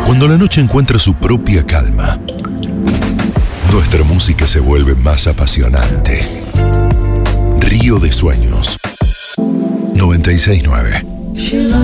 Cuando la noche encuentra su propia calma, nuestra música se vuelve más apasionante. Río de Sueños 96.9.